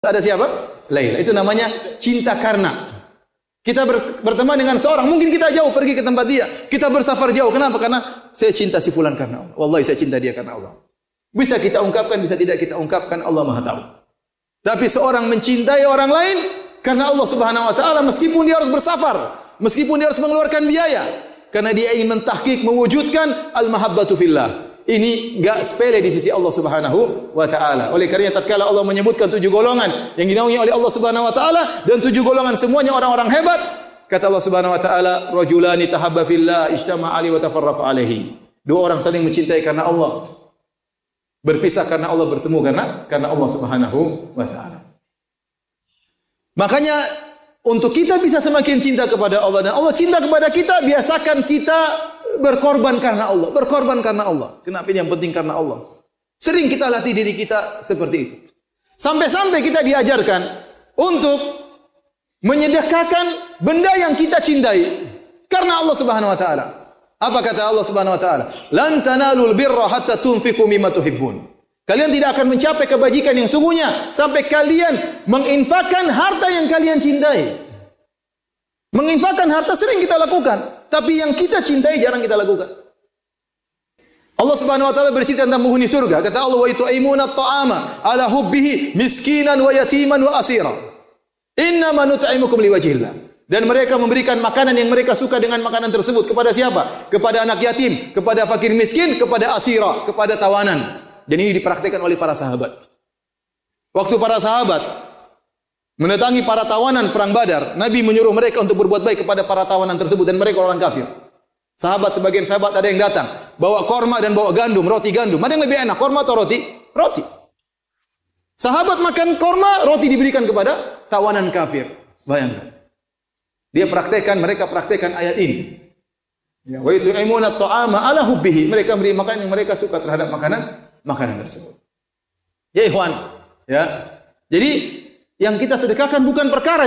ada siapa? Laila. Itu namanya cinta karena. Kita berteman dengan seorang, mungkin kita jauh pergi ke tempat dia. Kita bersafar jauh. Kenapa? Karena saya cinta si fulan karena Allah. Wallahi saya cinta dia karena Allah. Bisa kita ungkapkan, bisa tidak kita ungkapkan, Allah Maha tahu. Tapi seorang mencintai orang lain karena Allah Subhanahu wa taala meskipun dia harus bersafar, meskipun dia harus mengeluarkan biaya, karena dia ingin mentahqiq, mewujudkan al-mahabbatu fillah. Ini enggak sepele di sisi Allah Subhanahu wa taala. Oleh karena tatkala Allah menyebutkan 7 golongan yang dinaungi oleh Allah Subhanahu wa taala dan 7 golongan semuanya orang-orang hebat, kata Allah Subhanahu wa taala, rajulani tahabba fillah ijtama'a ali wa tafarraqa alaihi. 2 orang saling mencintai karena Allah. Berpisah karena Allah, bertemu karena Allah Subhanahu wa taala. Makanya untuk kita bisa semakin cinta kepada Allah dan Allah cinta kepada kita, biasakan kita berkorban karena Allah, berkorban karena Allah. Kenapa ini yang penting? Karena Allah. Sering kita latih diri kita seperti itu. Sampai-sampai kita diajarkan untuk menyedekahkan benda yang kita cintai karena Allah Subhanahu wa taala. Apa kata Allah Subhanahu wa taala? Lan tanalul birra hatta tunfiqu mimma tuhibbun. Kalian tidak akan mencapai kebajikan yang sungguhnya sampai kalian menginfakkan harta yang kalian cintai. Menginfakkan harta sering kita lakukan, tapi yang kita cintai jarang kita lakukan. Allah Subhanahu wa taala bercerita tentang penghuni surga. Kata Allah, "Wa yut'imuna at-ta'ama 'ala hubbihi miskinan wa yatiman wa asira. Innama nut'imukum liwajhillah." Dan mereka memberikan makanan yang mereka suka dengan makanan tersebut kepada siapa? Kepada anak yatim, kepada fakir miskin, kepada asira, kepada tawanan. Dan ini dipraktikkan oleh para sahabat. Waktu para sahabat mendatangi para tawanan perang Badar, Nabi menyuruh mereka untuk berbuat baik kepada para tawanan tersebut dan mereka orang kafir. Sebagian sahabat ada yang datang, bawa korma dan bawa gandum, roti gandum. Mana yang lebih enak, korma atau roti? Roti. Sahabat makan korma, roti diberikan kepada tawanan kafir. Bayangkan. Mereka praktekkan ayat ini. Ya, wa yut'imuna at-ta'ama 'ala hubbihi. Mereka memberi makanan yang mereka suka terhadap makanan tersebut. Ya ikhwan, ya. Jadi yang kita sedekahkan bukan perkara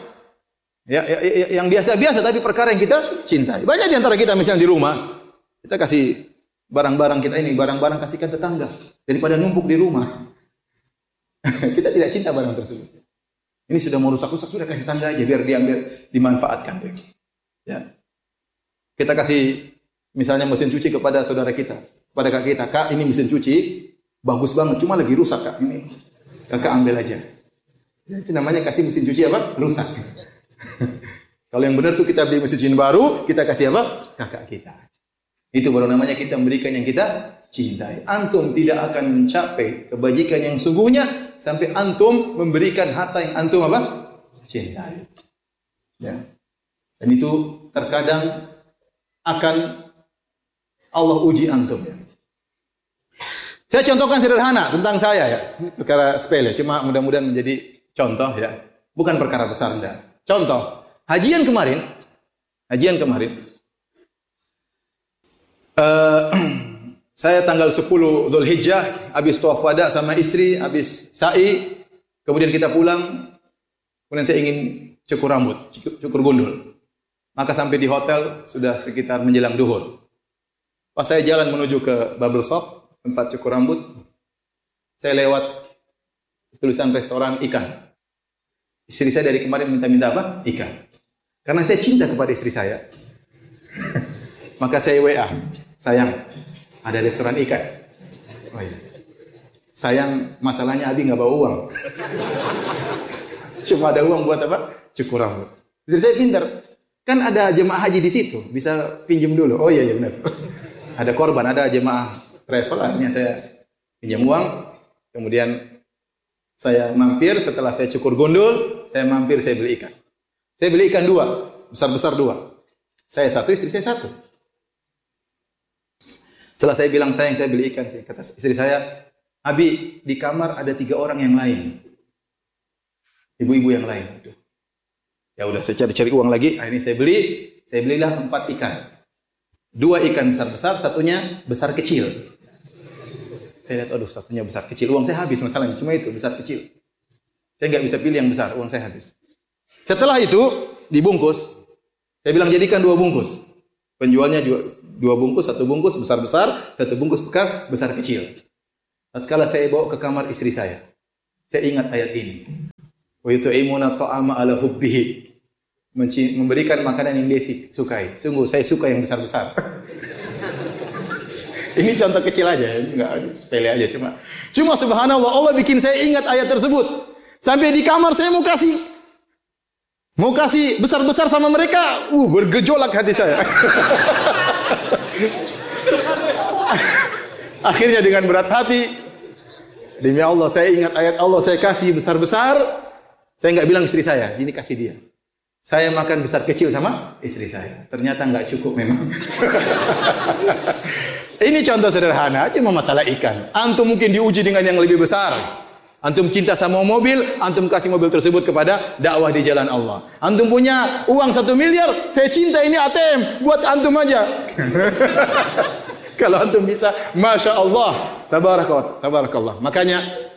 yang biasa-biasa, tapi perkara yang kita cintai. Banyak di antara kita misalnya di rumah, kita kasih barang-barang kita ini, barang-barang kasihkan tetangga daripada numpuk di rumah. Kita tidak cinta barang tersebut. Ini sudah mau rusak-rusak, sudah kasih tangga aja biar diambil, dimanfaatkan. Ya. Kita kasih misalnya mesin cuci kepada saudara kita, kepada kakak kita, "Kak, ini mesin cuci bagus banget, cuma lagi rusak, Kak. Ini Kakak ambil aja." Itu namanya kasih mesin cuci apa? Rusak. Kalau yang benar tuh kita beli mesin cuci baru, kita kasih apa? Kakak kita. Itu baru namanya kita memberikan yang kita cintai. Antum tidak akan mencapai kebajikan yang sungguhnya sampai antum memberikan harta yang antum apa? Cintai. Ya. Dan itu terkadang akan Allah uji antum. Ya. Saya contohkan sederhana tentang saya ya. Perkara sepele, cuma mudah-mudahan menjadi contoh ya. Bukan perkara besar enggak. Contoh, hajian kemarin. Saya tanggal 10 Dzulhijjah habis tawaf wada sama istri, habis sa'i, kemudian kita pulang. Kemudian saya ingin cukur rambut, cukur gundul. Maka sampai di hotel sudah sekitar menjelang duhur. Pas saya jalan menuju ke barber shop, tempat cukur rambut, saya lewat tulisan restoran ikan. Istri saya dari kemarin minta-minta apa? Ikan. Karena saya cinta kepada istri saya. Maka saya WA, "Sayang, ada restoran ikan." Oh iya. "Sayang, masalahnya Abi nggak bawa uang." Cuma ada uang buat apa? Cukur rambut. Istri saya pintar. Kan ada jemaah haji di situ, bisa pinjam dulu. Oh iya benar. Ada korban, ada jemaah travel, akhirnya saya pinjam uang. Kemudian saya mampir, setelah saya cukur gundul, saya beli ikan. Saya beli ikan 2, besar-besar 2. Saya 1, istri saya 1. Setelah saya bilang, "Sayang, saya beli ikan sih," kata istri saya, "Abi, di kamar ada 3 orang yang lain. Ibu-ibu yang lain." Aduh. Ya udah, saya cari uang lagi. Akhirnya saya belilah 4 ikan. 2 ikan besar-besar, satunya besar kecil. Saya lihat, aduh, satunya besar kecil. Uang saya habis masalahnya, cuma itu besar kecil. Saya nggak bisa pilih yang besar, uang saya habis. Setelah itu dibungkus. Saya bilang jadikan 2 bungkus. Penjualnya 2 bungkus, 1 bungkus besar-besar, 1 bungkus besar kecil. Tatkala saya bawa ke kamar istri saya ingat ayat ini. Wa yut'imuna ta'ama ala hubbihi. Memberikan makanan yang dia sukai. Sungguh saya suka yang besar-besar. Ini contoh kecil aja, enggak sepele aja cuma subhanallah Allah bikin saya ingat ayat tersebut. Sampai di kamar saya mau kasih besar-besar sama mereka, bergejolak hati saya. Akhirnya dengan berat hati, demi Allah saya ingat ayat Allah, saya kasih besar-besar. Saya enggak bilang istri saya, ini kasih dia. Saya makan besar kecil sama istri saya. Ternyata enggak cukup memang. Ini contoh sederhana, cuma masalah ikan. Antum mungkin diuji dengan yang lebih besar. Antum cinta sama mobil, antum kasih mobil tersebut kepada dakwah di jalan Allah. Antum punya uang 1 miliar, saya cinta ini ATM, buat antum aja. Kalau antum bisa, Masya Allah, tabarakallah. Makanya,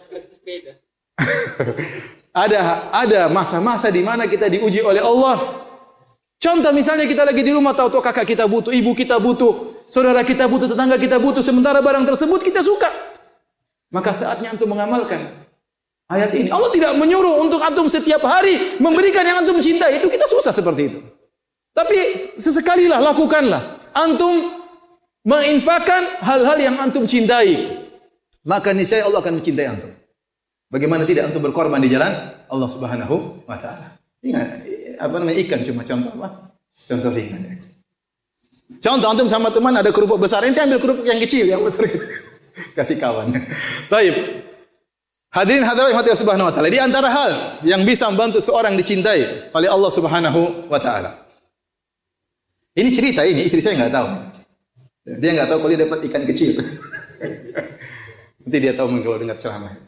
ada masa-masa di mana kita diuji oleh Allah. Contoh misalnya kita lagi di rumah, tahu kakak kita butuh, ibu kita butuh, saudara kita butuh, tetangga kita butuh, sementara barang tersebut kita suka. Maka saatnya antum mengamalkan ayat ini. Allah tidak menyuruh untuk antum setiap hari memberikan yang antum cintai. Itu kita susah seperti itu. Tapi sesekalilah lakukanlah. Antum menginfakkan hal-hal yang antum cintai. Maka niscaya Allah akan mencintai antum. Bagaimana tidak antum berkorban di jalan Allah Subhanahu wa taala. Ingat, ikan cuma contoh apa? Contoh ringan. Contoh antum sama teman ada kerupuk besar, ente ambil kerupuk yang kecil, yang besar gitu. Kasih kawan. Baik. Hadirin hadirat yang Allah Subhanahu wa taala, di antara hal yang bisa membantu seorang dicintai oleh Allah Subhanahu wa taala. Ini cerita ini istri saya enggak tahu. Dia enggak tahu kalau dia dapat ikan kecil. Nanti dia tahu kalau dengar ceramah.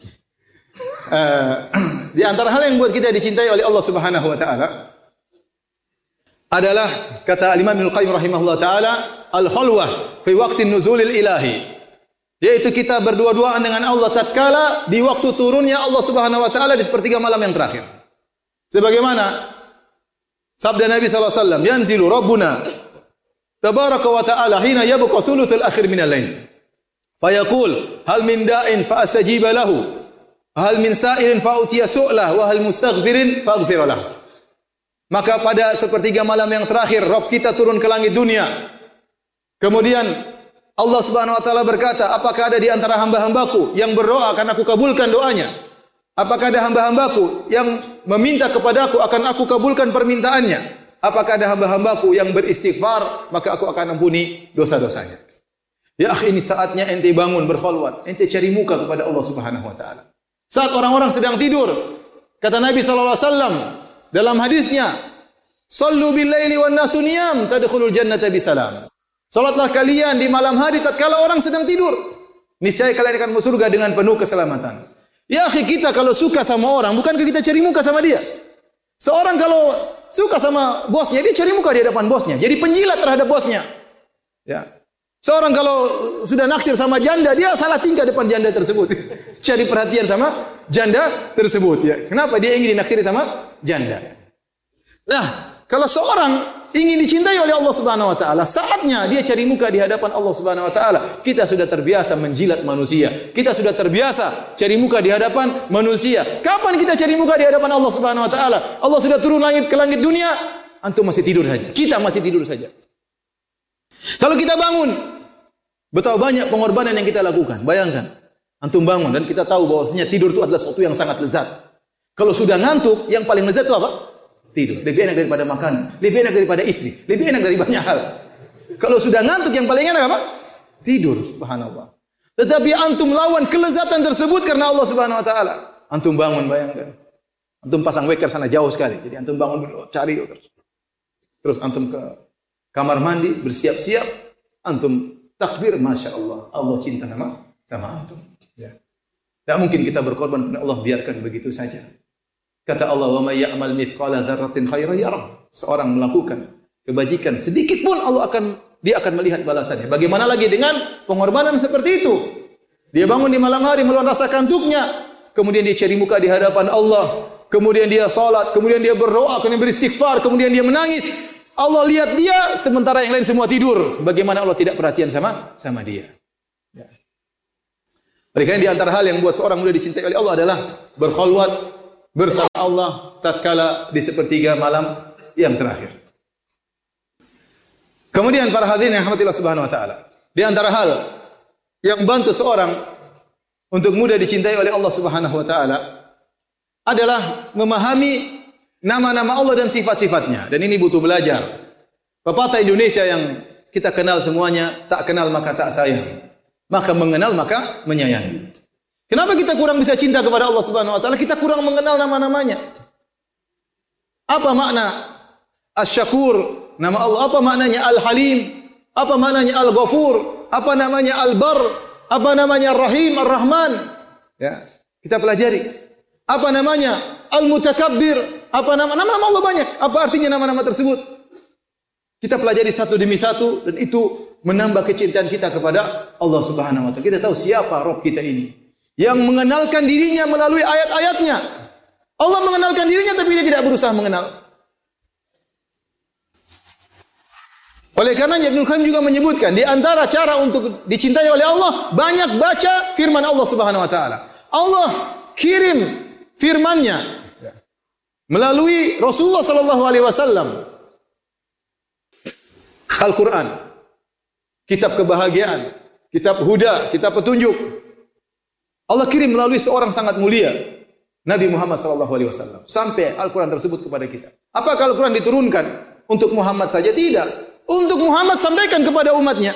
Di antara hal yang buat kita dicintai oleh Allah Subhanahu wa taala adalah kata Imam Ibnu Qayyim rahimahullah taala, al-khalwah fi waqtin nuzulil ilahi, yaitu kita berdua-duaan dengan Allah tatkala di waktu turunnya Allah Subhanahu wa taala di sepertiga malam yang terakhir. Sebagaimana sabda Nabi sallallahu alaihi wasallam, yanzilu rabbuna tabaraka wa taala hina yabqa thuluthul akhir min al-lail. Fayaqul hal min da'in fa astajiba lahu, hal min sa'ilin fa utiya su'lah, wa hal mustaghfirin fa aghfir lahu. Maka pada sepertiga malam yang terakhir Rabb kita turun ke langit dunia. Kemudian Allah Subhanahu wa taala berkata, apakah ada di antara hamba-hambaku yang berdoa akan aku kabulkan doanya? Apakah ada hamba-hambaku yang meminta kepadaku akan aku kabulkan permintaannya? Apakah ada hamba-hambaku yang beristighfar maka aku akan ampuni dosa-dosanya? Ya akhi, ini saatnya ente bangun berkhalwat, ente cari muka kepada Allah Subhanahu wa taala. Saat orang-orang sedang tidur, kata Nabi sallallahu alaihi wasallam dalam hadisnya, "Shallu bil laili wan nasu niyam tadkhulul jannata bisalam." Salatlah kalian di malam hari tatkala orang sedang tidur, niscaya kalian akan masuk surga dengan penuh keselamatan. Ya akhi, kita kalau suka sama orang, bukankah kita cari muka sama dia? Seorang kalau suka sama bosnya, dia cari muka di hadapan bosnya, jadi penjilat terhadap bosnya. Ya. Seorang kalau sudah naksir sama janda, dia salah tingkah depan janda tersebut. Cari perhatian sama janda tersebut. Ya. Kenapa dia ingin dinaksiri sama janda? Nah, kalau seorang ingin dicintai oleh Allah Subhanahu wa taala, saatnya dia cari muka di hadapan Allah Subhanahu wa taala. Kita sudah terbiasa menjilat manusia. Kita sudah terbiasa cari muka di hadapan manusia. Kapan kita cari muka di hadapan Allah Subhanahu wa taala? Allah sudah turun ke langit dunia, antum masih tidur saja. Kita masih tidur saja. Kalau kita bangun, betapa banyak pengorbanan yang kita lakukan. Bayangkan, antum bangun dan kita tahu bahwasanya tidur itu adalah sesuatu yang sangat lezat. Kalau sudah ngantuk, yang paling lezat itu apa? Tidur. Lebih enak daripada makan, lebih enak daripada istri, lebih enak dari banyak hal. Kalau sudah ngantuk, yang paling enak apa? Tidur. Subhanallah. Tetapi antum lawan kelezatan tersebut karena Allah Subhanahu wa taala. Antum bangun, bayangkan. Antum pasang weker sana jauh sekali. Jadi antum bangun cari terus antum ke kamar mandi, bersiap-siap, antum takbir, Masya Allah, Allah cinta sama antum. Ya. Tak mungkin kita berkorban kepada Allah, biarkan begitu saja. Kata Allah, wa may ya'mal mithqala dzarratin khairan yarah. Seorang melakukan kebajikan sedikit pun dia akan melihat balasannya. Bagaimana lagi dengan pengorbanan seperti itu? Dia bangun di malam hari melawan rasa kantuknya, kemudian dia cari muka di hadapan Allah, kemudian dia salat, kemudian dia berdoa, kemudian beristighfar, kemudian dia menangis. Allah lihat dia sementara yang lain semua tidur. Bagaimana Allah tidak perhatian sama dia? Ya. Oleh karena di antara hal yang buat seorang muda dicintai oleh Allah adalah berkhalwat bersama Allah tatkala di sepertiga malam yang terakhir. Kemudian para hadirin yang dirahmati Allah Subhanahu wa taala, di antara hal yang membantu seorang untuk mudah dicintai oleh Allah Subhanahu wa taala adalah memahami nama-nama Allah dan sifat-sifatnya. Dan ini butuh belajar. Pepatah Indonesia yang kita kenal semuanya, tak kenal maka tak sayang, maka mengenal maka menyayangi. Kenapa kita kurang bisa cinta kepada Allah Subhanahu wa taala? Kita kurang mengenal nama-namanya. Apa makna Asy-Syakur, nama Allah? Apa maknanya Al-Halim? Apa maknanya Al-Ghafur? Apa namanya Al-Barr? Apa namanya Ar-Rahim, Ar-Rahman? Ya, kita pelajari. Apa namanya Al-Mutakabbir? Apa nama-nama Allah banyak? Apa artinya nama-nama tersebut? Kita pelajari satu demi satu dan itu menambah kecintaan kita kepada Allah Subhanahu wa taala. Kita tahu siapa Rabb kita ini yang mengenalkan dirinya melalui ayat-ayatnya. Allah mengenalkan dirinya tapi dia tidak berusaha mengenal. Oleh karenanya Ibnu Qayyim juga menyebutkan di antara cara untuk dicintai oleh Allah banyak baca firman Allah Subhanahu wa taala. Allah kirim firman-Nya melalui Rasulullah sallallahu alaihi wasallam. Al-Quran, kitab kebahagiaan, kitab huda, kitab petunjuk. Allah kirim melalui seorang sangat mulia, Nabi Muhammad SAW. Sampai Al-Quran tersebut kepada kita. Apakah Al-Quran diturunkan untuk Muhammad saja? Tidak. Untuk Muhammad sampaikan kepada umatnya.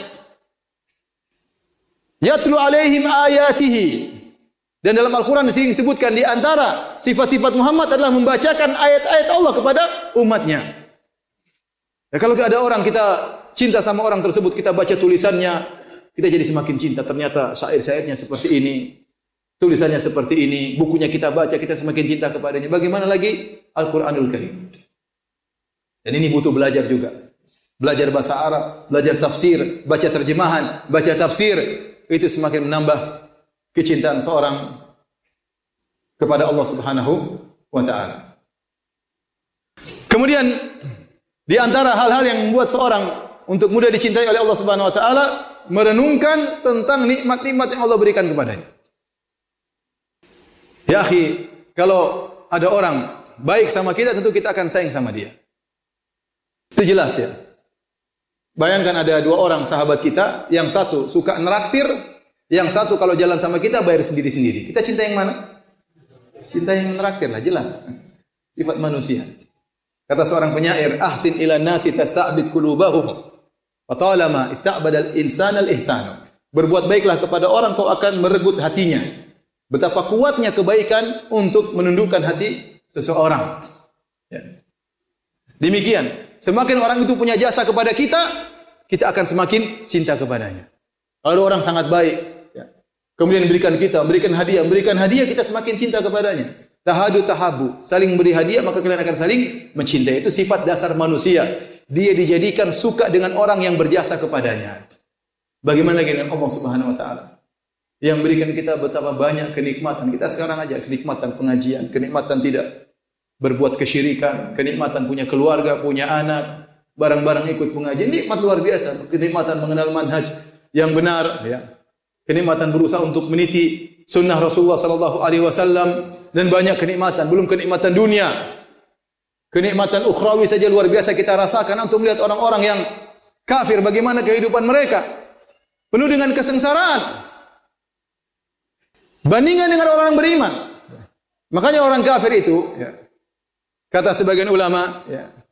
Yatlu alaihim ayatihi. Dan dalam Al-Quran disebutkan di antara sifat-sifat Muhammad adalah membacakan ayat-ayat Allah kepada umatnya. Ya, kalau ada orang kita cinta sama orang tersebut, kita baca tulisannya, kita jadi semakin cinta. Ternyata syair-syairnya seperti ini, tulisannya seperti ini, bukunya kita baca, kita semakin cinta kepadanya. Bagaimana lagi Al-Quranul Karim? Dan ini butuh belajar juga. Belajar bahasa Arab, belajar tafsir, baca terjemahan, baca tafsir. Itu semakin menambah kecintaan seorang kepada Allah Subhanahu wa taala. Kemudian di antara hal-hal yang membuat seorang untuk mudah dicintai oleh Allah Subhanahu wa taala, merenungkan tentang nikmat-nikmat yang Allah berikan kepadanya. Ya akhi, kalau ada orang baik sama kita, tentu kita akan sayang sama dia. Itu jelas ya. Bayangkan ada dua orang sahabat kita, yang satu suka neraktir, yang satu kalau jalan sama kita bayar sendiri-sendiri. Kita cinta yang mana? Cinta yang neraktir lah, jelas. Sifat manusia. Kata seorang penyair, ahsin ila nasi tasta'bid qulubahum. Wa talama ista'badal insana al-ihsanu. Berbuat baiklah kepada orang, kau akan meregut hatinya. Betapa kuatnya kebaikan untuk menundukkan hati seseorang. Ya. Demikian, semakin orang itu punya jasa kepada kita, kita akan semakin cinta kepadanya. Kalau orang sangat baik, ya, kemudian memberikan hadiah, kita semakin cinta kepadanya. Tahadu tahabu, saling beri hadiah maka kalian akan saling mencintai. Itu sifat dasar manusia. Dia dijadikan suka dengan orang yang berjasa kepadanya. Bagaimana dengan Allah Subhanahu wa taala yang berikan kita betapa banyak kenikmatan. Kita sekarang aja kenikmatan pengajian, kenikmatan tidak berbuat kesyirikan, kenikmatan punya keluarga, punya anak, barang-barang ikut pengajian, nikmat luar biasa. Kenikmatan mengenal manhaj yang benar, ya. Kenikmatan berusaha untuk meniti sunnah Rasulullah sallallahu alaihi wasallam. Dan banyak kenikmatan, belum kenikmatan dunia. Kenikmatan ukhrawi saja luar biasa kita rasakan untuk melihat orang-orang yang kafir, bagaimana kehidupan mereka. Penuh dengan kesengsaraan. Bandingkan dengan orang beriman. Makanya orang kafir itu, ya, kata sebagian ulama,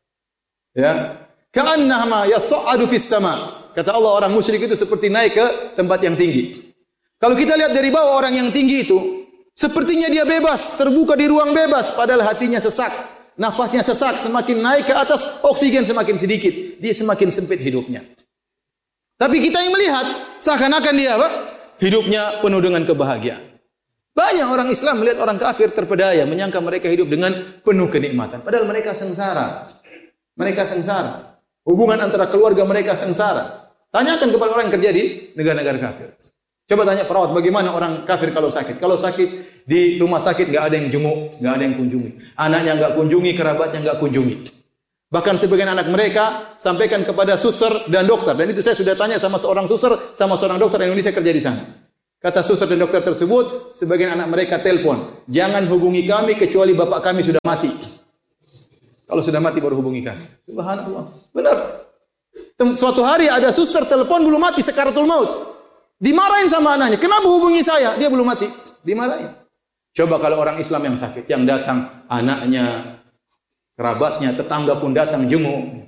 ka'annahuma yas'adu fis sama. Kata Allah, orang musyrik itu seperti naik ke tempat yang tinggi. Kalau kita lihat dari bawah orang yang tinggi itu, sepertinya dia bebas, terbuka di ruang bebas, padahal hatinya sesak, nafasnya sesak, semakin naik ke atas, oksigen semakin sedikit, dia semakin sempit hidupnya. Tapi kita yang melihat, seakan-akan dia apa? Hidupnya penuh dengan kebahagiaan. Banyak orang Islam melihat orang kafir terpedaya, menyangka mereka hidup dengan penuh kenikmatan, padahal mereka sengsara. Mereka sengsara. Hubungan antara keluarga mereka sengsara. Tanyakan kepada orang yang kerja di negara-negara kafir. Coba tanya perawat, bagaimana orang kafir kalau sakit? Kalau sakit di rumah sakit nggak ada yang jenguk, nggak ada yang kunjungi. Anaknya nggak kunjungi, kerabatnya nggak kunjungi. Bahkan sebagian anak mereka sampaikan kepada suster dan dokter. Dan itu saya sudah tanya sama seorang suster, sama seorang dokter Indonesia kerja di sana. Kata suster dan dokter tersebut, sebagian anak mereka telepon, jangan hubungi kami kecuali bapak kami sudah mati. Kalau sudah mati baru hubungi kami. Subhanallah. Benar. Suatu hari ada suster telepon belum mati, sakaratul maut. Dimarahin sama anaknya. Kenapa hubungi saya? Dia belum mati. Dimarahin. Coba kalau orang Islam yang sakit, yang datang anaknya, kerabatnya, tetangga pun datang jenguk.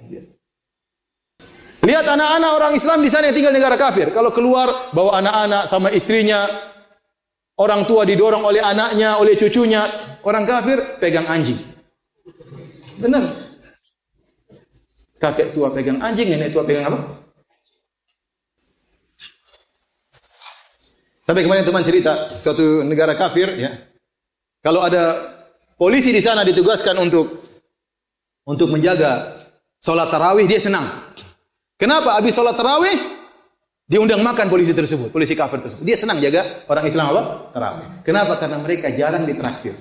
Lihat anak-anak orang Islam di sana yang tinggal di negara kafir. Kalau keluar bawa anak-anak sama istrinya, orang tua didorong oleh anaknya, oleh cucunya. Orang kafir pegang anjing. Benar. Kakek tua pegang anjing, nenek tua pegang apa? Tapi kemarin teman cerita, suatu negara kafir, ya, kalau ada polisi di sana ditugaskan untuk menjaga sholat tarawih, dia senang. Kenapa? Habis sholat tarawih diundang makan polisi tersebut, polisi kafir tersebut. Dia senang jaga orang Islam apa? Tarawih. Kenapa? Karena mereka jarang ditraktir.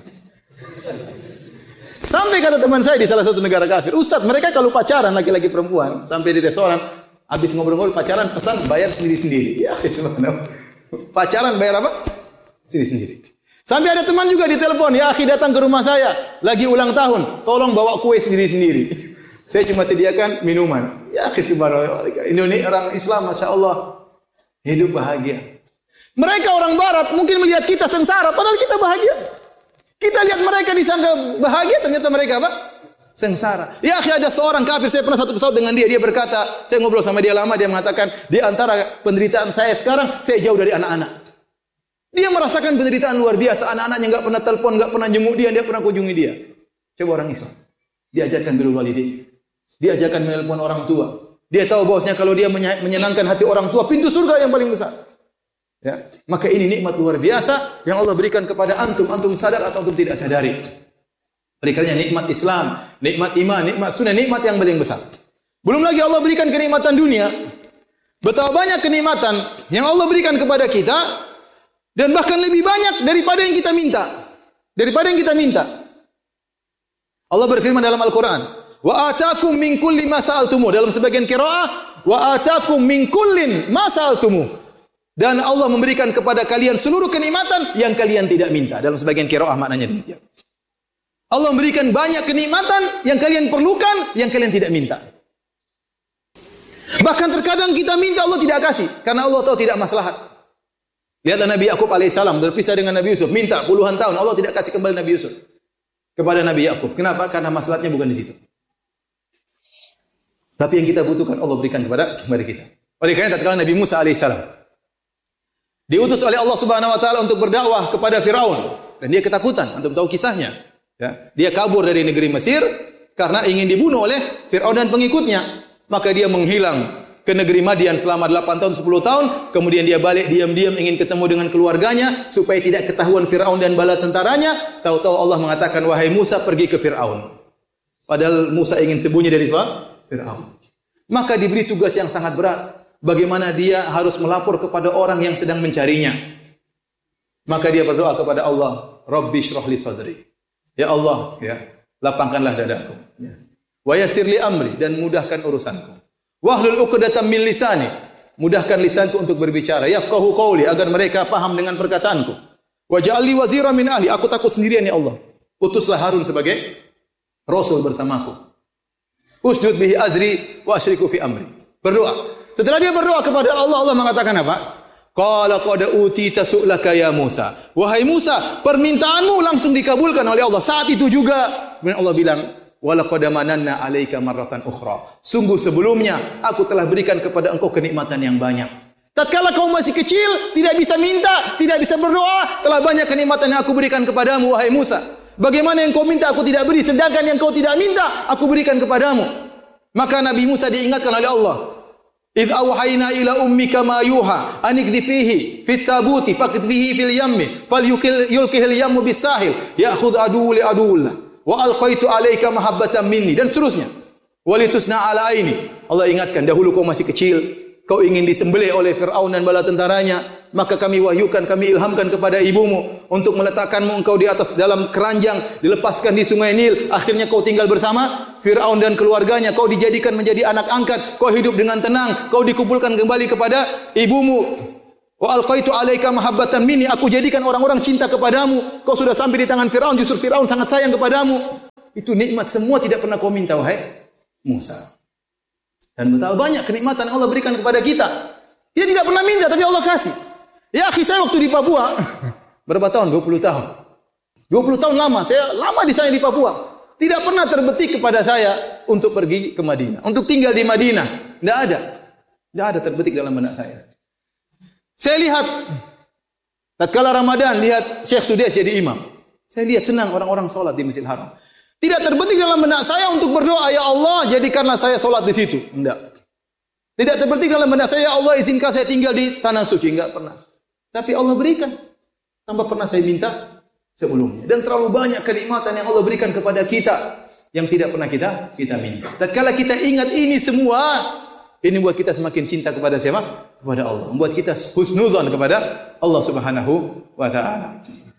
Sampai kata teman saya di salah satu negara kafir, Ustaz, mereka kalau pacaran laki-laki perempuan sampai di restoran, habis ngobrol-ngobrol pacaran pesan bayar sendiri-sendiri. Ya, sebenarnya pacaran bayar apa? Sendiri-sendiri. Sampai ada teman juga di telepon, ya akhi datang ke rumah saya, lagi ulang tahun, tolong bawa kue sendiri-sendiri. Saya cuma sediakan minuman. Ya akhi subhanallah, Indonesia orang Islam Masya Allah hidup bahagia. Mereka orang Barat mungkin melihat kita sengsara, padahal kita bahagia. Kita lihat mereka disangka bahagia, ternyata mereka apa? Sengsara. Ya akhi, ada seorang kafir, saya pernah satu pesawat dengan dia. Dia berkata, saya ngobrol sama dia lama, dia mengatakan, di antara penderitaan saya sekarang, saya jauh dari anak-anak. Dia merasakan penderitaan luar biasa. Anak-anaknya nggak pernah telepon, nggak pernah jenguk dia pernah kunjungi dia. Coba orang Islam, diajarkan birrul walidain, diajarkan menelpon orang tua. Dia tahu bahwasanya kalau dia menyenangkan hati orang tua, pintu surga yang paling besar. Ya, maka ini nikmat luar biasa yang Allah berikan kepada antum. Antum sadar atau antum tidak sadari. Oleh karena nikmat Islam, nikmat iman, nikmat sunnah, nikmat yang paling besar. Belum lagi Allah berikan kenikmatan dunia. Betapa banyak kenikmatan yang Allah berikan kepada kita, dan bahkan lebih banyak daripada yang kita minta. Daripada yang kita minta. Allah berfirman dalam Al-Quran, wa atakum min kulli ma sa'altumu. Dalam sebagian qiraah, wa atakum min kullin ma sa'altumu. Dan Allah memberikan kepada kalian seluruh kenikmatan yang kalian tidak minta. Dalam sebagian qiraah maknanya demikian. Allah memberikan banyak kenikmatan yang kalian perlukan, yang kalian tidak minta. Bahkan terkadang kita minta Allah tidak kasih, karena Allah tahu tidak maslahat. Lihatlah Nabi Yakub alaihissalam berpisah dengan Nabi Yusuf, minta puluhan tahun, Allah tidak kasih kembali Nabi Yusuf kepada Nabi Yakub. Kenapa? Karena maslahatnya bukan di situ. Tapi yang kita butuhkan Allah berikan kepada kita. Oleh karena tatkala Nabi Musa alaihissalam diutus oleh Allah Subhanahu wa taala untuk berdakwah kepada Firaun, dan dia ketakutan. Antum tahu kisahnya, ya. Dia kabur dari negeri Mesir karena ingin dibunuh oleh Firaun dan pengikutnya. Maka dia menghilang ke negeri Madian selama 8 tahun 10 tahun, kemudian dia balik diam-diam ingin ketemu dengan keluarganya supaya tidak ketahuan Firaun dan bala tentaranya. Tahu-tahu Allah mengatakan, wahai Musa, pergi ke Firaun. Padahal Musa ingin sembunyi dari Firaun. Maka diberi tugas yang sangat berat. Bagaimana dia harus melapor kepada orang yang sedang mencarinya. Maka dia berdoa kepada Allah, Rabbi shrah li sadri. Ya Allah, ya, lapangkanlah dadaku. Ya. Wa yassir li amri, dan mudahkan urusanku. Wahlul 'uqdatam min lisani, mudahkan lisanku untuk berbicara. Yafqahu qawli, agar mereka paham dengan perkataanku. Wa ja'al li waziran min ahli, aku takut sendirian ya Allah. Utuslah Harun sebagai rasul bersamaku. Usdud bihi azri wa asyriku fi amri. Berdoa. Setelah dia berdoa kepada Allah, Allah mengatakan apa? Qala qad utita su'laka ya Musa. Wahai Musa, permintaanmu langsung dikabulkan oleh Allah. Saat itu juga Allah bilang, wa laqad mananna 'alaika marratan ukhra. Sungguh sebelumnya aku telah berikan kepada engkau kenikmatan yang banyak. Tatkala kau masih kecil, tidak bisa minta, tidak bisa berdoa, telah banyak kenikmatan yang aku berikan kepadamu wahai Musa. Bagaimana yang kau minta aku tidak beri, sedangkan yang kau tidak minta aku berikan kepadamu. Maka Nabi Musa diingatkan oleh Allah, idh awhayna ila ummika ma yuha anikdhifihi fit tabuti fakdhihi fil yammi falyulqihil yammu bisahil ya'khudh adu li adullah wa alqaitu alayka mahabbatan minni, dan seterusnya. Walitusna ala aini. Allah ingatkan, dahulu kau masih kecil, kau ingin disembelih oleh Firaun dan bala tentaranya, maka kami wahyukan, kami ilhamkan kepada ibumu untuk meletakkanmu engkau di atas dalam keranjang, dilepaskan di sungai Nil, akhirnya kau tinggal bersama Firaun dan keluarganya, kau dijadikan menjadi anak angkat, kau hidup dengan tenang, kau dikumpulkan kembali kepada ibumu. Wa alqaitu 'alaika mahabbatan minni, aku jadikan orang-orang cinta kepadamu. Kau sudah sampai di tangan Firaun, justru Firaun sangat sayang kepadamu. Itu nikmat semua tidak pernah kau minta wahai Musa. Dan betapa banyak kenikmatan yang Allah berikan kepada kita. Dia tidak pernah minta tapi Allah kasih. Ya akhi, saya waktu di Papua berapa tahun? 20 tahun. 20 tahun lama, saya lama di sana di Papua. Tidak pernah terbetik kepada saya untuk pergi ke Madinah, untuk tinggal di Madinah. Tidak ada. Tidak ada terbetik dalam benak saya. Saya lihat tatkala Ramadan, lihat Syekh Sudais jadi imam. Saya lihat senang orang-orang salat di Masjidil Haram. Tidak terbetik dalam benak saya untuk berdoa, ya Allah, jadikanlah saya salat di situ. Tidak. Tidak terbetik dalam benak saya, ya Allah, izinkan saya tinggal di tanah suci. Enggak pernah. Tapi Allah berikan. Tanpa pernah saya minta sebelumnya. Dan terlalu banyak kenikmatan yang Allah berikan kepada kita yang tidak pernah kita minta. Tatkala kita ingat ini semua, ini membuat kita semakin cinta kepada siapa? Kepada Allah. Membuat kita husnudzan kepada Allah Subhanahu wa taala.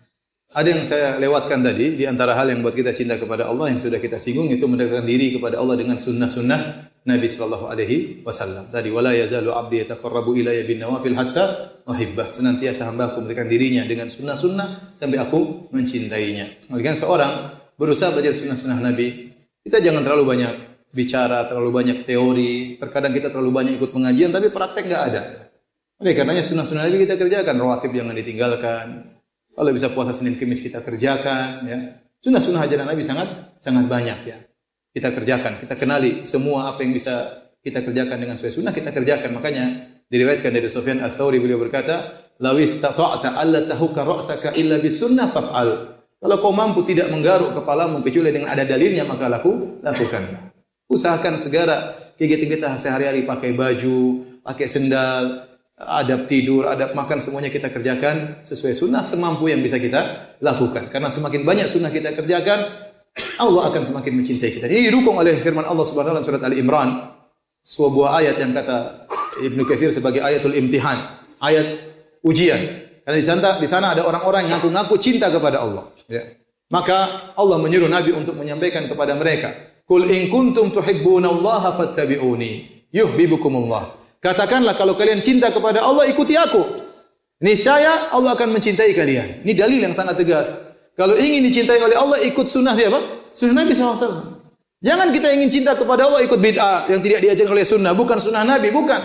Ada yang saya lewatkan tadi, di antara hal yang membuat kita cinta kepada Allah yang sudah kita singgung, itu mendekatkan diri kepada Allah dengan sunnah-sunnah Nabi sallallahu alaihi wasallam. Tadi wala yazalu 'abdi yataqarrabu ilayya bin nawafil hatta uhibbah. Senantiasa hamba-Ku mendekatkan dirinya dengan sunnah-sunnah sampai aku mencintainya. Maka seorang berusaha belajar sunnah-sunnah Nabi, kita jangan terlalu banyak bicara, terlalu banyak teori. Terkadang kita terlalu banyak ikut pengajian tapi praktek enggak ada. Oleh karenanya sunnah-sunnah Nabi kita kerjakan, rawatib jangan ditinggalkan. Kalau bisa puasa Senin Kamis kita kerjakan, ya. Sunnah-sunnah ajaran Nabi sangat banyak, ya. Kita kerjakan, kita kenali semua apa yang bisa kita kerjakan dengan sesuai sunnah kita kerjakan. Makanya diriwayatkan dari Sufyan Ats-Tsauri, beliau berkata, "Lawis tata'ta alla tahuka ra'saka illa bis sunnah faf'al." Kalau kau mampu tidak menggaruk kepalamu kecuali dengan ada dalilnya, maka lakukan. Usahakan segera kegiatan kita sehari-hari, pakai baju, pakai sendal, adab tidur, adab makan, semuanya kita kerjakan sesuai sunnah semampu yang bisa kita lakukan. Karena semakin banyak sunnah kita kerjakan, Allah akan semakin mencintai kita. Ini didukung oleh firman Allah Subhanahu wa taala surat Ali Imran, sebuah ayat yang kata Ibnu Katsir sebagai ayatul imtihan, ayat ujian. Karena di sana ada orang-orang yang ngaku-ngaku cinta kepada Allah, ya. Maka Allah menyuruh Nabi untuk menyampaikan kepada mereka, "Qul in kuntum tuhibbunallaha fattabi'uni yuhibbukumullah." Katakanlah kalau kalian cinta kepada Allah, ikuti aku. Niscaya Allah akan mencintai kalian. Ini dalil yang sangat tegas. Kalau ingin dicintai oleh Allah, ikut sunnah siapa? Sunnah Nabi SAW. Jangan kita ingin cinta kepada Allah, ikut bid'ah yang tidak diajarkan oleh sunnah. Bukan sunnah Nabi, bukan.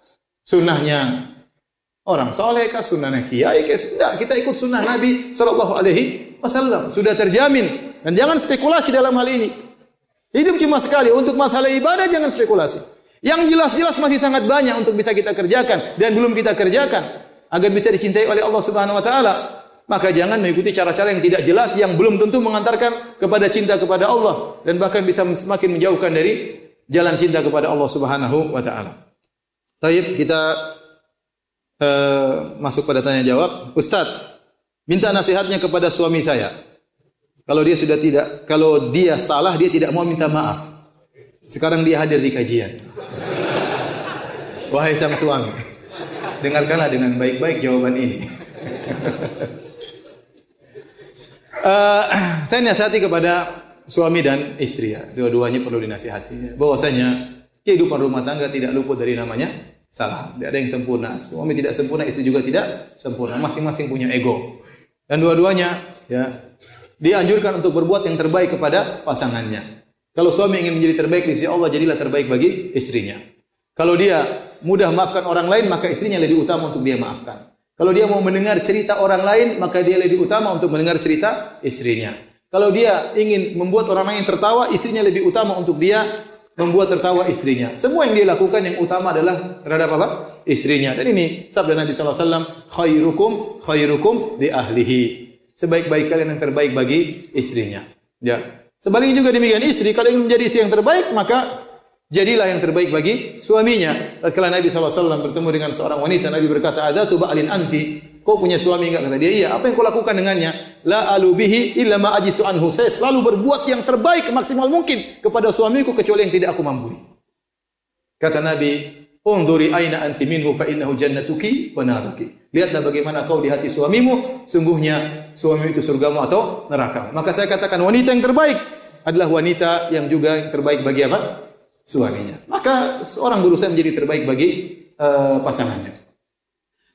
Sunnahnya orang soleh kah, sunnahnya kiai kah? Sudah, kita ikut sunnah Nabi SAW. Sudah terjamin. Dan jangan spekulasi dalam hal ini. Hidup cuma sekali. Untuk masalah ibadah, jangan spekulasi. Yang jelas-jelas masih sangat banyak untuk bisa kita kerjakan. Dan belum kita kerjakan. Agar bisa dicintai oleh Allah Subhanahu wa taala. Maka jangan mengikuti cara-cara yang tidak jelas, yang belum tentu mengantarkan kepada cinta kepada Allah. Dan bahkan bisa semakin menjauhkan dari jalan cinta kepada Allah Subhanahu wa ta'ala. Baik, kita masuk pada tanya jawab. Ustaz, minta nasihatnya kepada suami saya. Kalau dia salah, dia tidak mau minta maaf. Sekarang dia hadir di kajian. Wahai sang suami, dengarkanlah dengan baik-baik jawaban ini. Saya nasihati kepada suami dan istri, ya. Dua-duanya perlu dinasihati. Bahwasanya kehidupan rumah tangga tidak luput dari namanya salah. Tidak ada yang sempurna. Suami tidak sempurna, istri juga tidak sempurna. Masing-masing punya ego. Dan dua-duanya, ya, dianjurkan untuk berbuat yang terbaik kepada pasangannya. Kalau suami ingin menjadi terbaik di sisi Allah, jadilah terbaik bagi istrinya. Kalau dia mudah maafkan orang lain, maka istrinya lebih utama untuk dia maafkan. Kalau dia mau mendengar cerita orang lain, maka dia lebih utama untuk mendengar cerita istrinya. Kalau dia ingin membuat orang lain tertawa, istrinya lebih utama untuk dia membuat tertawa istrinya. Semua yang dia lakukan yang utama adalah terhadap apa? Istrinya. Dan ini sabda Nabi SAW, khairukum li ahlihi. Sebaik-baik kalian yang terbaik bagi istrinya. Ya. Sebaliknya juga demikian, istri kalau ingin menjadi istri yang terbaik, maka jadilah yang terbaik bagi suaminya. Tatkala Nabi SAW bertemu dengan seorang wanita, Nabi berkata, "Adatu ba'lin anti?" Kau punya suami enggak? Kata dia, "Iya." "Apa yang kau lakukan dengannya?" "La alubihi illa ma ajistu anhu." Saya selalu berbuat yang terbaik maksimal mungkin kepada suamiku kecuali yang tidak aku mampu. Kata Nabi, "Unzuri aina anti minhu fa innahu jannatuki wa naruki." Lihatlah bagaimana kau di hati suamimu, sungguhnya suami itu surgamu atau neraka. Maka saya katakan wanita yang terbaik adalah wanita yang juga yang terbaik bagi apa? Suaminya. Maka seorang berusaha menjadi terbaik bagi pasangannya.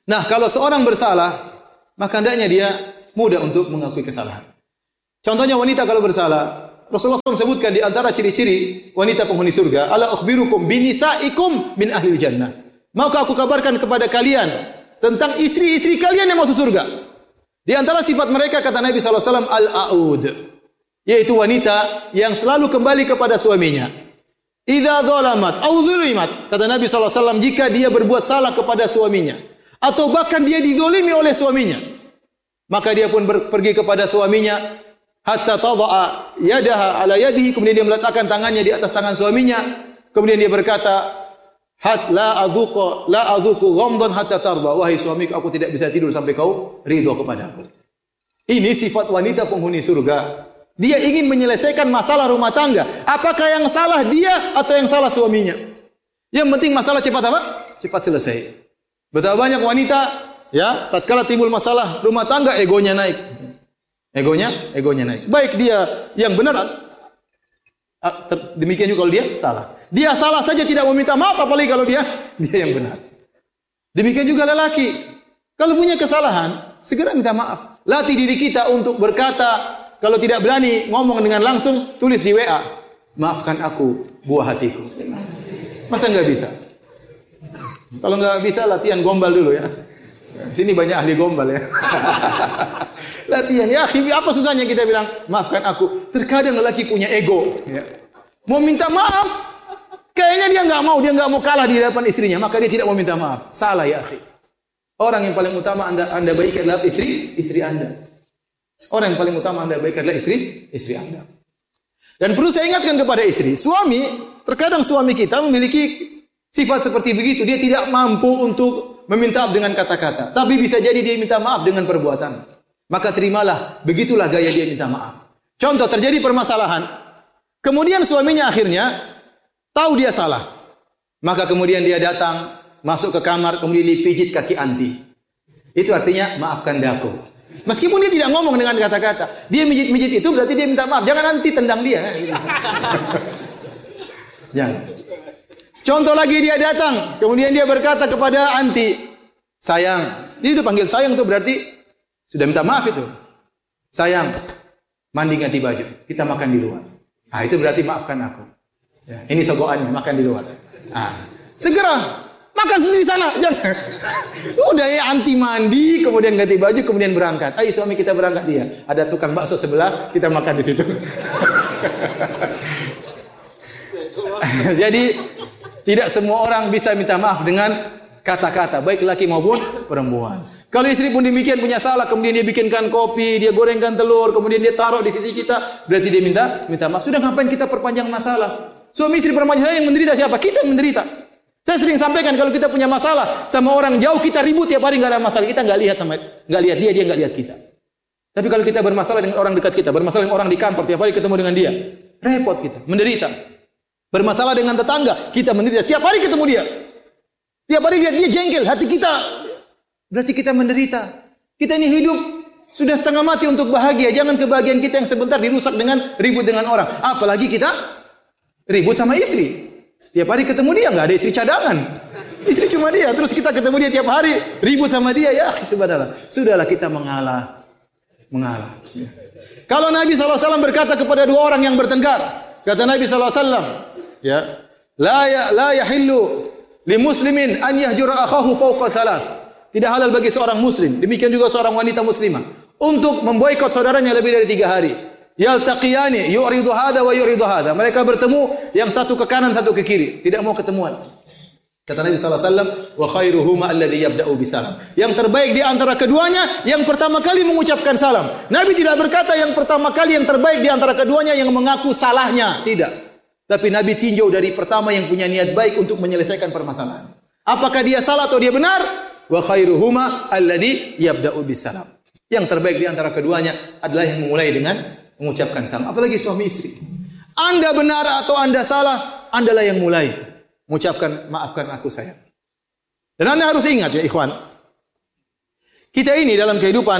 Nah, kalau seorang bersalah, maka hendaknya dia mudah untuk mengakui kesalahan. Contohnya wanita kalau bersalah, Rasulullah SAW sebutkan di antara ciri-ciri wanita penghuni surga, ala ukhbirukum binisaikum min ahlil jannah. Maka aku kabarkan kepada kalian tentang istri-istri kalian yang masuk surga. Di antara sifat mereka kata Nabi SAW al-aud, yaitu wanita yang selalu kembali kepada suaminya. Idza zalamat aw zulimat, kata Nabi SAW, jika dia berbuat salah kepada suaminya atau bahkan dia dizalimi oleh suaminya, maka dia pun pergi kepada suaminya hatta tadha'a yadaha ala yadihi, kemudian dia meletakkan tangannya di atas tangan suaminya, kemudian dia berkata, la adzuqu ghamdan hatta tarda, wahai suamiku, aku tidak bisa tidur sampai kau ridha kepadaku. Ini sifat wanita penghuni surga. Dia ingin menyelesaikan masalah rumah tangga. Apakah yang salah dia atau yang salah suaminya? Yang penting masalah cepat apa? Cepat selesai. Betapa banyak wanita, ya, tatkala timbul masalah rumah tangga, egonya naik. Egonya naik. Baik dia yang benar, demikian juga kalau dia salah. Dia salah saja tidak meminta maaf, apalagi kalau dia yang benar. Demikian juga lelaki. Kalau punya kesalahan, segera minta maaf. Latih diri kita untuk berkata, kalau tidak berani ngomong dengan langsung, tulis di WA, maafkan aku, buah hatiku. Masa nggak bisa? Kalau nggak bisa, latihan gombal dulu ya. Di sini banyak ahli gombal ya. Latihan ya, apa susahnya kita bilang maafkan aku? Terkadang lelaki punya ego, ya. Mau minta maaf, kayaknya dia nggak mau kalah di hadapan istrinya, maka dia tidak mau minta maaf. Salah ya, akhi. Orang yang paling utama anda baik adalah istri Anda. Orang yang paling utama Anda baik adalah istri Anda. Dan perlu saya ingatkan kepada istri, suami, terkadang suami kita memiliki sifat seperti begitu. Dia tidak mampu untuk meminta maaf dengan kata-kata, tapi bisa jadi dia minta maaf dengan perbuatan. Maka terimalah, begitulah gaya dia minta maaf. Contoh, terjadi permasalahan, kemudian suaminya akhirnya tahu dia salah. Maka kemudian dia datang, masuk ke kamar, kemudian dipijit kaki anti. Itu artinya maafkan daku. Meskipun dia tidak ngomong dengan kata-kata, dia mijit-mijit itu berarti dia minta maaf. Jangan nanti tendang dia. Jangan. Contoh lagi, dia datang, kemudian dia berkata kepada anti, sayang. Dia udah panggil sayang itu berarti sudah minta maaf itu. Sayang, mandi ganti baju, kita makan di luar. Nah, itu berarti maafkan aku. Ya, ini sogokannya, makan di luar. Nah, segera makan sendiri sana, jangan. Udah ya, anti mandi, kemudian ganti baju, kemudian berangkat. Ayo suami kita berangkat, dia. Ada tukang bakso sebelah, kita makan di situ. Jadi tidak semua orang bisa minta maaf dengan kata-kata, baik laki maupun perempuan. Kalau istri pun demikian, punya salah, kemudian dia bikinkan kopi, dia gorengkan telur, kemudian dia taruh di sisi kita, berarti dia minta maaf. Sudah ngapain kita perpanjang masalah? Suami istri permasalahan yang menderita siapa? Kita yang menderita. Saya sering sampaikan, kalau kita punya masalah sama orang jauh, kita ribut tiap hari, nggak ada masalah, kita nggak lihat dia nggak lihat kita. Tapi kalau kita bermasalah dengan orang dekat kita, bermasalah dengan orang di kantor, tiap hari ketemu dengan dia, repot kita, menderita. Bermasalah dengan tetangga, kita menderita, setiap hari ketemu dia, tiap hari lihat dia jengkel, hati kita, berarti kita menderita. Kita ini hidup sudah setengah mati untuk bahagia, jangan kebahagiaan kita yang sebentar dirusak dengan ribut dengan orang. Apalagi kita ribut sama istri. Tiap hari ketemu dia, nggak ada istri cadangan. Istri cuma dia, terus kita ketemu dia tiap hari, ribut sama dia, ya sudahlah kita mengalah. Kalau Nabi SAW berkata kepada dua orang yang bertengkar, kata Nabi SAW, ya, la yahillu li muslimin an yahjura akhahu fawqa salas. Tidak halal bagi seorang muslim, demikian juga seorang wanita muslimah, untuk memboikot saudaranya lebih dari 3 hari. Yaltaqiyani yu'ridu hadha wa yu'ridu hadha. Mereka bertemu, yang satu ke kanan, satu ke kiri, tidak mau ketemuan. Kata Nabi sallallahu alaihi wasallam, wa khairuhuma alladhi yabda'u bisalam. Yang terbaik di antara keduanya yang pertama kali mengucapkan salam. Nabi tidak berkata yang pertama kali, yang terbaik di antara keduanya yang mengaku salahnya, tidak. Tapi Nabi tinjau dari pertama yang punya niat baik untuk menyelesaikan permasalahan. Apakah dia salah atau dia benar? Wa khairuhuma alladhi yabda'u bisalam. Yang terbaik di antara keduanya adalah yang memulai dengan mengucapkan salam. Apalagi suami istri. Anda benar atau Anda salah, Andalah yang mulai mengucapkan maafkan aku sayang. Dan Anda harus ingat ya ikhwan, kita ini dalam kehidupan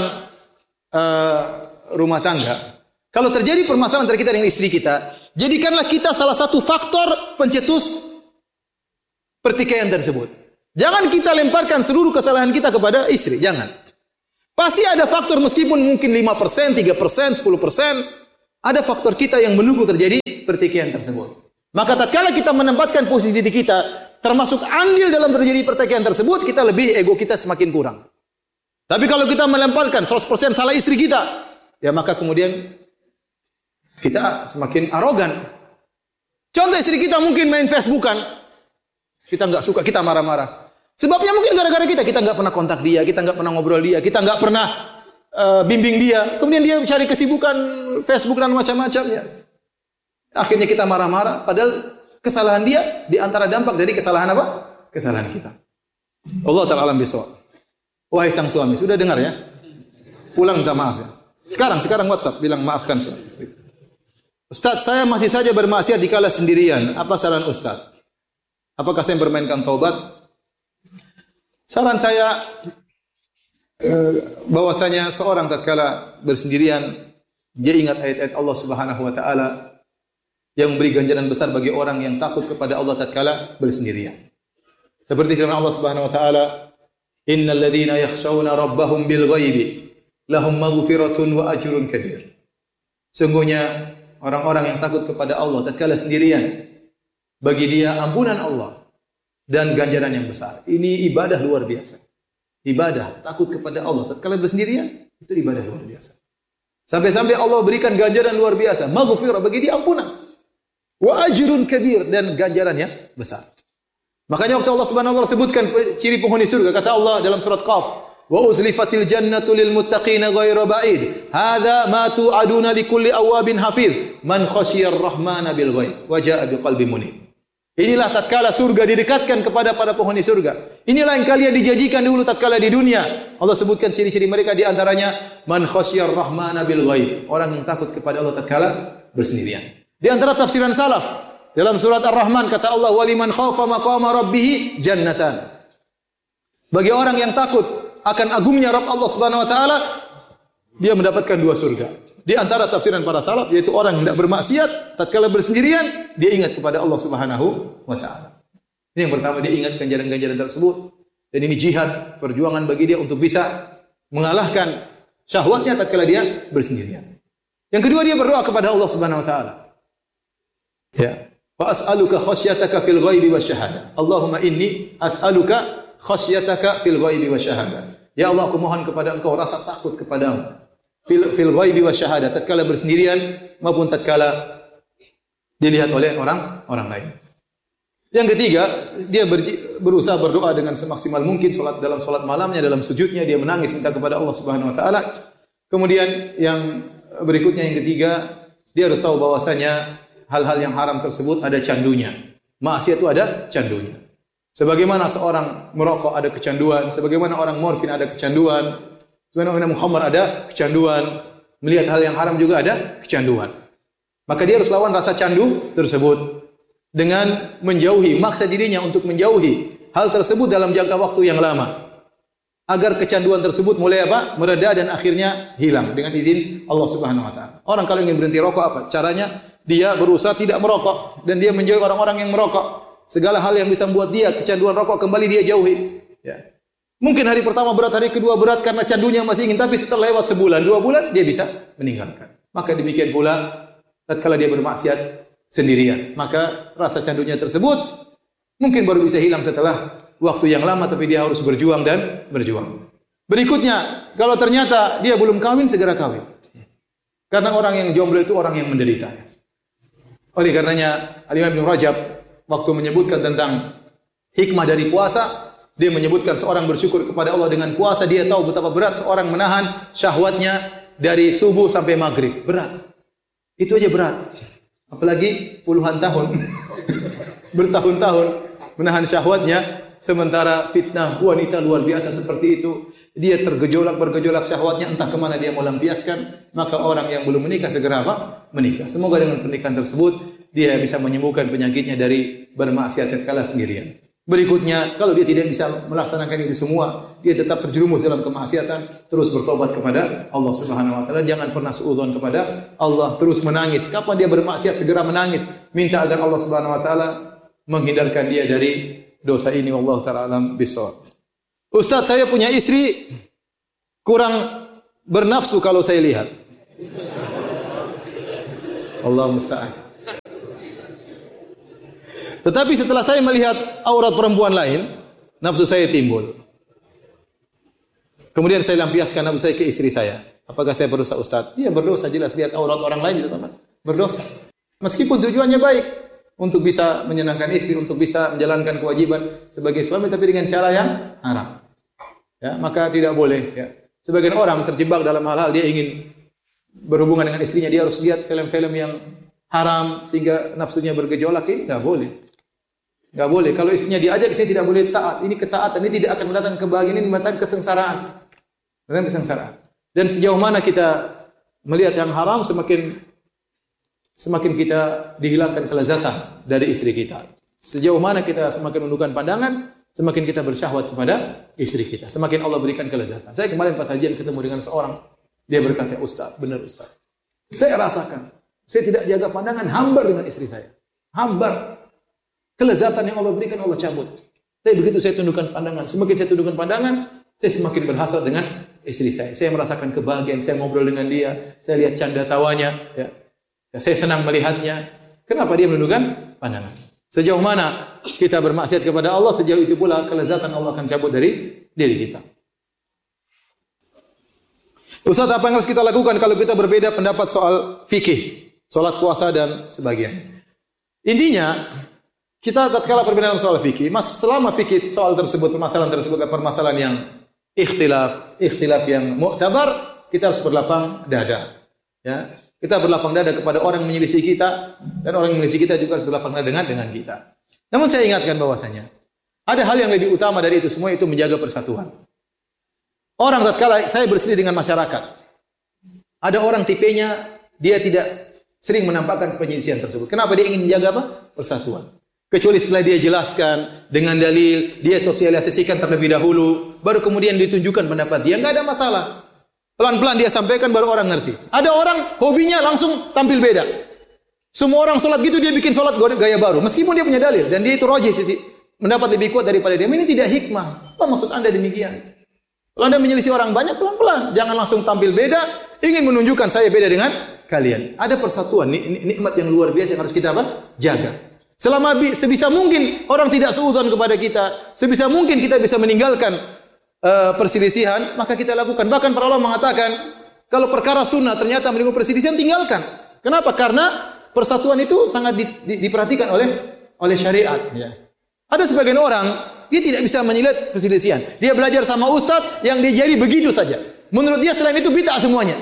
rumah tangga, kalau terjadi permasalahan antara kita dengan istri kita, jadikanlah kita salah satu faktor pencetus pertikaian tersebut. Jangan kita lemparkan seluruh kesalahan kita kepada istri, jangan. Pasti ada faktor meskipun mungkin 5%, 3%, 10%, ada faktor kita yang menunggu terjadi pertikaian tersebut. Maka tatkala kita menempatkan posisi diri kita termasuk andil dalam terjadi pertikaian tersebut, kita lebih ego kita semakin kurang. Tapi kalau kita melemparkan 100% salah istri kita, ya maka kemudian kita semakin arogan. Contoh istri kita mungkin main Facebookan, kita enggak suka, kita marah-marah. Sebabnya mungkin gara-gara kita enggak pernah kontak dia, kita enggak pernah ngobrol dia, kita enggak pernah bimbing dia. Kemudian dia cari kesibukan Facebook dan macam-macam ya. Akhirnya kita marah-marah, padahal kesalahan dia di antara dampak dari kesalahan apa? Kesalahan kita. Allah Ta'ala alam bisawab. Wahai sang suami, sudah dengar ya? Pulang minta maaf ya. Sekarang WhatsApp bilang maafkan suami istri. Ustaz, saya masih saja bermaksiat dikala sendirian. Apa saran Ustaz? Apakah saya bermainkan taubat? Saran saya bahwasanya seorang tatkala bersendirian dia ingat ayat-ayat Allah Subhanahu wa taala yang memberi ganjaran besar bagi orang yang takut kepada Allah tatkala bersendirian. Seperti firman Allah Subhanahu wa taala, "Innal ladzina yakhshawna rabbahum bil ghaibi lahum maghfiratun wa ajrun kabir." Sungguhnya orang-orang yang takut kepada Allah tatkala sendirian, bagi dia ampunan Allah dan ganjaran yang besar. Ini ibadah luar biasa. Ibadah takut kepada Allah tatkala bersendirian itu ibadah luar biasa. Sampai-sampai Allah berikan ganjaran luar biasa, maghfirah, bagi dia ampunan. Wa ajrun kabir, dan ganjaran yang besar. Makanya waktu Allah Subhanahu wa taala sebutkan ciri penghuni surga, kata Allah dalam surat Qaf, wa uzlifatil jannatu lil muttaqina ghairu ba'id. Hadza ma tu'aduna likulli awwabin hafiz, man khasyiyar rahmana bil ghaib wa jaa'a biqalbin munib. Inilah tatkala surga didekatkan kepada para penghuni surga. Inilah yang kalian dijanjikan dulu tatkala di dunia. Allah sebutkan ciri-ciri mereka, di antaranya man khasyiyar rahmana bil ghaib, orang yang takut kepada Allah tatkala bersendirian. Di antara tafsiran salaf dalam surat Ar-Rahman kata Allah, waliman khafa maqama rabbih jannatan. Bagi orang yang takut akan agungnya Rabb Allah Subhanahu wa taala, dia mendapatkan 2 surga. Di antara tafsiran para salaf yaitu orang yang tidak bermaksiat tatkala bersendirian, dia ingat kepada Allah Subhanahu wa taala. Ini yang pertama, dia ingat ganjaran-ganjaran tersebut, dan ini jihad, perjuangan bagi dia untuk bisa mengalahkan syahwatnya tatkala dia bersendirian. Yang kedua, dia berdoa kepada Allah Subhanahu wa taala. Ya, wa as'aluka khasyataka fil ghaibi wasyahada. Allahumma inni as'aluka khasyataka fil ghaibi wasyahada. Ya Allah, aku mohon kepada Engkau rasa takut kepadamu fil ghaibi wasyahada, tatkala bersendirian maupun tatkala dilihat oleh orang lain. Yang ketiga, dia berusaha berdoa dengan semaksimal mungkin, dalam salat malamnya, dalam sujudnya dia menangis minta kepada Allah Subhanahu wa taala. Kemudian yang berikutnya, yang ketiga, dia harus tahu bahwasanya hal-hal yang haram tersebut ada candunya. Maksiat itu ada candunya. Sebagaimana seorang merokok ada kecanduan, sebagaimana orang morfin ada kecanduan, sebagaimana Muhammad ada kecanduan, melihat hal yang haram juga ada kecanduan. Maka dia harus lawan rasa candu tersebut dengan menjauhi, maksa dirinya untuk menjauhi hal tersebut dalam jangka waktu yang lama, agar kecanduan tersebut mulai apa? Mereda dan akhirnya hilang dengan izin Allah Subhanahu wa taala. Orang kalau ingin berhenti rokok apa? Caranya dia berusaha tidak merokok dan dia menjauhi orang-orang yang merokok. Segala hal yang bisa membuat dia kecanduan rokok kembali dia jauhi. Ya. Mungkin hari pertama berat, hari kedua berat karena candunya masih ingin, tapi setelah lewat sebulan, 2 bulan dia bisa meninggalkan. Maka demikian pula tatkala dia bermaksiat sendirian, maka rasa candunya tersebut mungkin baru bisa hilang setelah waktu yang lama, tapi dia harus berjuang dan berjuang. Berikutnya, kalau ternyata dia belum kawin, segera kawin. Karena orang yang jomblo itu orang yang menderita. Oleh karenanya Al-Imam Ibn Rajab waktu menyebutkan tentang hikmah dari puasa, dia menyebutkan seorang bersyukur kepada Allah dengan puasa, dia tahu betapa berat seorang menahan syahwatnya dari subuh sampai maghrib. Berat. Itu aja berat. Apalagi puluhan tahun, bertahun-tahun menahan syahwatnya, sementara fitnah wanita luar biasa seperti itu. Dia bergejolak syahwatnya, entah kemana dia mau lampiaskan. Maka orang yang belum menikah segera apa? Menikah. Semoga dengan pernikahan tersebut dia bisa menyembuhkan penyakitnya dari bermaksiat tatkala sendirian. Berikutnya, kalau dia tidak bisa melaksanakan itu semua, dia tetap terjerumus dalam kemaksiatan, terus bertobat kepada Allah Subhanahu wa taala. Jangan pernah suudzon kepada Allah, terus menangis. Kapan dia bermaksiat segera menangis, minta agar Allah Subhanahu wa taala menghindarkan dia dari dosa ini. Wallahu ta'ala alam bissawab. Ustaz, saya punya istri kurang bernafsu kalau saya lihat. Allah musta'an. Tetapi setelah saya melihat aurat perempuan lain, nafsu saya timbul. Kemudian saya lampiaskan nafsu saya ke istri saya. Apakah saya berdosa, Ustaz? Dia berdosa, jelas. Lihat aurat orang lain juga sama. Berdosa. Meskipun tujuannya baik, untuk bisa menyenangkan istri, untuk bisa menjalankan kewajiban sebagai suami, tapi dengan cara yang haram. Ya, maka tidak boleh. Ya. Sebagian orang terjebak dalam hal-hal dia ingin berhubungan dengan istrinya, dia harus lihat film-film yang haram sehingga nafsunya bergejolak. Ini enggak boleh. Enggak boleh. Kalau istrinya diajak, istri tidak boleh taat. Ini ketaatan, ini tidak akan mendatangkan kebahagiaan, ini mendatangkan kesengsaraan. Mendatangkan kesengsaraan. Dan sejauh mana kita melihat yang haram, semakin kita dihilangkan kelezatan dari istri kita. Sejauh mana kita semakin menundukkan pandangan, semakin kita bersyahwat kepada istri kita. Semakin Allah berikan kelezatan. Saya kemarin pas hajian ketemu dengan seorang, dia berkata, Ustaz, benar Ustaz. Saya rasakan, saya tidak jaga pandangan, hambar dengan istri saya. Hambar. Kelezatan yang Allah berikan Allah cabut. Tapi begitu saya tundukkan pandangan, semakin saya tundukkan pandangan, saya semakin berhasrat dengan istri saya. Saya merasakan kebahagiaan, saya ngobrol dengan dia, saya lihat canda tawanya, ya. Saya senang melihatnya. Kenapa dia menundukkan pandangan? Sejauh mana kita bermaksiat kepada Allah, sejauh itu pula kelezatan Allah akan cabut dari diri kita. Ustaz, apa yang harus kita lakukan kalau kita berbeda pendapat soal fikih, salat, puasa dan sebagian? Intinya, kita tatkala berbeda dalam soal fikih, selama fikih soal tersebut, permasalahan tersebut adalah permasalahan yang ikhtilaf yang mu'tabar, kita harus berlapang dada. Ya, kita berlapang dada kepada orang yang menyelisih kita, dan orang yang menyelisih kita juga harus berlapang dada dengan kita. Namun saya ingatkan bahwasanya ada hal yang lebih utama dari itu semua, itu menjaga persatuan. Orang tatkala saya berselisih dengan masyarakat, ada orang tipenya dia tidak sering menampakkan penyelisihan tersebut. Kenapa? Dia ingin menjaga apa? Persatuan. Kecuali setelah dia jelaskan dengan dalil, dia sosialisasikan terlebih dahulu, baru kemudian ditunjukkan pendapat dia, enggak ada masalah. Pelan-pelan dia sampaikan baru orang ngerti. Ada orang hobinya langsung tampil beda. Semua orang sholat gitu, dia bikin sholat gaya baru. Meskipun dia punya dalil dan dia itu rajih sisi mendapat lebih kuat daripada dia. Ini tidak hikmah. Apa maksud Anda demikian? Kalau Anda menyelisih orang banyak, pelan-pelan. Jangan langsung tampil beda, ingin menunjukkan saya beda dengan kalian. Ada persatuan, nikmat yang luar biasa yang harus kita apa? Jaga. Selama sebisa mungkin orang tidak seutuhan kepada kita, sebisa mungkin kita bisa meninggalkan perselisihan, maka kita lakukan. Bahkan para ulama mengatakan, kalau perkara sunnah ternyata menimbulkan perselisihan, tinggalkan. Kenapa? Karena persatuan itu sangat diperhatikan oleh syariat. Ya. Ada sebagian orang, dia tidak bisa menilai perselisihan. Dia belajar sama ustaz yang diajari begitu saja. Menurut dia selain itu bid'ah semuanya.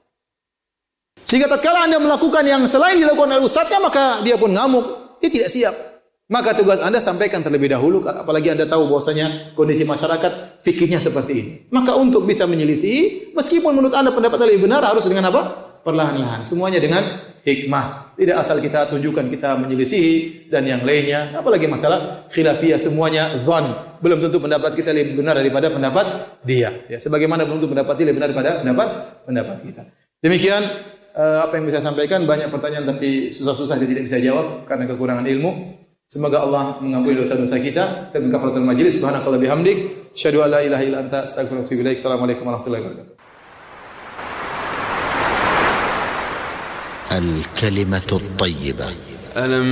Sehingga tatkala Anda melakukan yang selain dilakukan oleh ustaznya, maka dia pun ngamuk. Dia tidak siap. Maka tugas Anda sampaikan terlebih dahulu, apalagi Anda tahu bahwasanya kondisi masyarakat fikihnya seperti ini. Maka untuk bisa menyelisih, meskipun menurut Anda pendapat lebih benar, harus dengan apa? Perlahan-lahan. Semuanya dengan hikmah. Tidak asal kita tunjukkan kita menyelisihi dan yang lainnya. Apalagi masalah khilafiyah, semuanya dzan. Belum tentu pendapat kita lebih benar daripada pendapat dia. Ya, sebagaimana belum tentu pendapat dia lebih benar daripada pendapat kita. Demikian apa yang bisa saya sampaikan. Banyak pertanyaan tapi susah-susah saya tidak bisa jawab karena kekurangan ilmu. Semoga Allah mengampuni dosa-dosa kita dan kafaratul majlis. Subhanakallah bihamdik, asyhadu an la ilaha illa anta, astaghfiruka wa atubu ilaik. Assalamualaikum warahmatullahi wabarakatuh. الكلمة الطيبة